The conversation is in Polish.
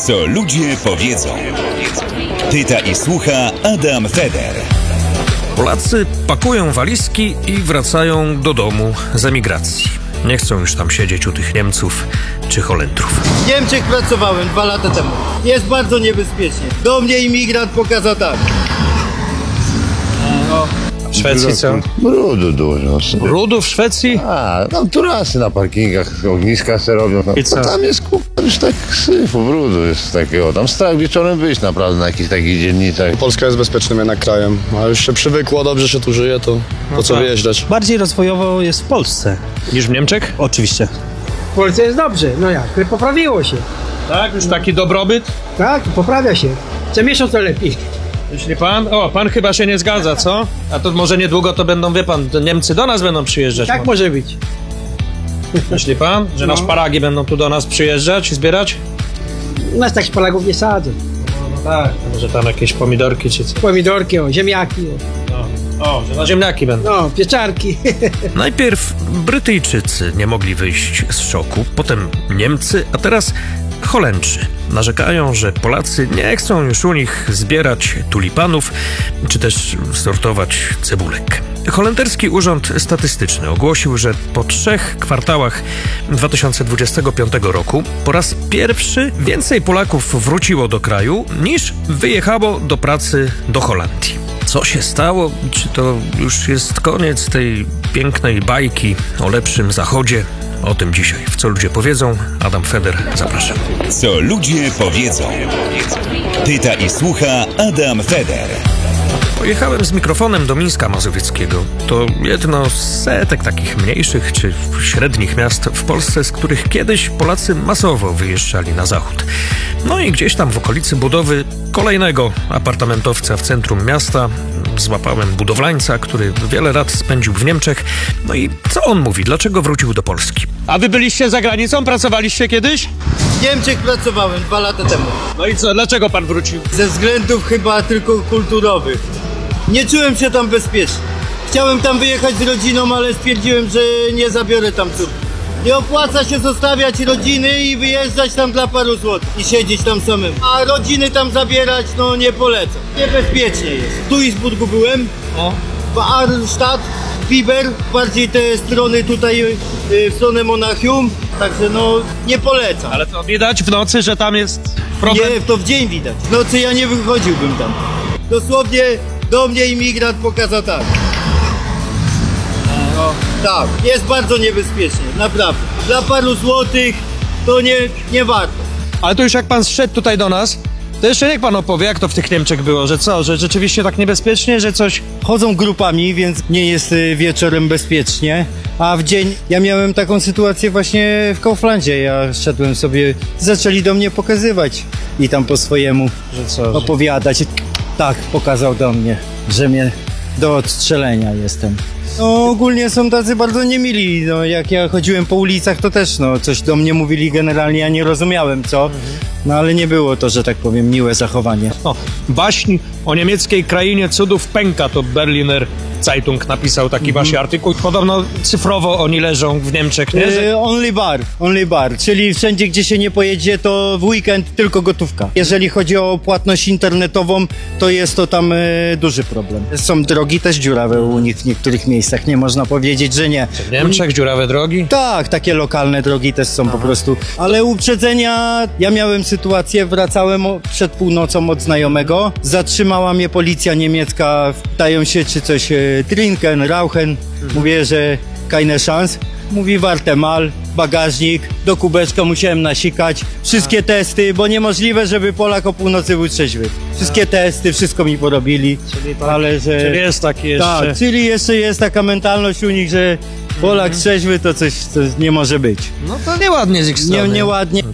Co ludzie powiedzą. Pyta i słucha Adam Feder. Polacy pakują walizki i wracają do domu z emigracji. Nie chcą już tam siedzieć u tych Niemców czy Holendrów. W Niemczech pracowałem 2 lata temu. Jest bardzo niebezpiecznie. Do mnie imigrant pokazał tak. W Szwecji co? Brudu dużo. Brudu w Szwecji? A, tam turasy na parkingach, ogniska se robią. No, I co? Tam jest już tak syfu, brudu jest takiego. Tam strach wieczorem wyjść naprawdę na jakichś takich dzielnicach. Polska jest bezpiecznym jednak krajem, a już się przywykło, dobrze się tu żyje, to po co tak. wyjeżdżać? Bardziej rozwojowo jest w Polsce. Niż w Niemczech? Oczywiście. W Polsce jest dobrze, no jak, poprawiło się. Tak, już taki dobrobyt? Tak, poprawia się. Co miesiąc to lepiej. Myśli pan? O, pan chyba się nie zgadza, co? A to może niedługo to będą, wie pan, to Niemcy do nas będą przyjeżdżać. Tak może być. Myśli pan, że na szparagi będą tu do nas przyjeżdżać i zbierać? U nas tak szparagów nie sadzą. No tak, może tam jakieś pomidorki czy co? Pomidorki, ziemniaki, Że na ziemniaki będą. pieczarki. Najpierw Brytyjczycy nie mogli wyjść z szoku, potem Niemcy, a teraz Holendrzy. Narzekają, że Polacy nie chcą już u nich zbierać tulipanów, czy też sortować cebulek. Holenderski Urząd Statystyczny ogłosił, że po 3 kwartałach 2025 roku po raz pierwszy więcej Polaków wróciło do kraju niż wyjechało do pracy do Holandii. Co się stało? Czy to już jest koniec tej pięknej bajki o lepszym zachodzie? O tym dzisiaj w Co ludzie powiedzą. Adam Feder, zapraszam. Co ludzie powiedzą. Pyta i słucha Adam Feder. Pojechałem z mikrofonem do Mińska Mazowieckiego. To jedno z setek takich mniejszych czy średnich miast w Polsce, z których kiedyś Polacy masowo wyjeżdżali na zachód. No i gdzieś tam w okolicy budowy kolejnego apartamentowca w centrum miasta złapałem budowlańca, który wiele lat spędził w Niemczech. No i co on mówi? Dlaczego wrócił do Polski? A wy byliście za granicą? Pracowaliście kiedyś? W Niemczech pracowałem 2 lata temu. No i co? Dlaczego pan wrócił? Ze względów chyba tylko kulturowych. Nie czułem się tam bezpiecznie. Chciałem tam wyjechać z rodziną, ale stwierdziłem, że nie zabiorę tam córki. Nie opłaca się zostawiać rodziny i wyjeżdżać tam dla paru złotych i siedzieć tam samemu. A rodziny tam zabierać, no nie polecam. Niebezpiecznie jest. W Duisburgu byłem, w Arnstadt, Biber, bardziej te strony tutaj w stronę Monachium, także no nie polecam. Ale to widać w nocy, że tam jest problem? Nie, to w dzień widać. W nocy ja nie wychodziłbym tam. Dosłownie do mnie imigrant pokazał tak. Tak, jest bardzo niebezpiecznie, naprawdę. Dla paru złotych to nie warto. Ale to już jak pan zszedł tutaj do nas, to jeszcze niech pan opowie, jak to w tych Niemczech było, że co, że rzeczywiście tak niebezpiecznie, że coś... Chodzą grupami, więc nie jest wieczorem bezpiecznie, a w dzień ja miałem taką sytuację właśnie w Kauflandzie. Ja szedłem sobie, zaczęli do mnie pokazywać i tam po swojemu Że co, że... opowiadać. Tak, pokazał do mnie, że mnie do odstrzelenia jestem. No ogólnie są tacy bardzo niemili, no jak ja chodziłem po ulicach to też no coś do mnie mówili generalnie, ja nie rozumiałem co, no ale nie było to, że tak powiem, miłe zachowanie. O, baśń o niemieckiej krainie cudów pęka, to Berliner Zeitung napisał taki właśnie artykuł. Podobno cyfrowo oni leżą w Niemczech, nie? Że... Only bar, czyli wszędzie gdzie się nie pojedzie to w weekend tylko gotówka. Jeżeli chodzi o płatność internetową, to jest to tam duży problem. Są drogi też dziurawe u nich w niektórych miejscach, nie można powiedzieć, że nie. W Niemczech dziurawe drogi? Tak, takie lokalne drogi też są po prostu. Ale uprzedzenia, ja miałem sytuację, wracałem przed północą od znajomego, zatrzymała mnie policja niemiecka, pytają się czy coś trinken, rauchen, mówię, że keine Chance, mówi warte mal, bagażnik, do kubeczka musiałem nasikać, wszystkie testy, bo niemożliwe, żeby Polak o północy był trzeźwy. Wszystkie testy, wszystko mi porobili, ale że... Czyli jest taki jeszcze... Tak, czyli jeszcze jest taka mentalność u nich, że Polak trzeźwy to coś nie może być. No to nieładnie z ich strony. Nieładnie.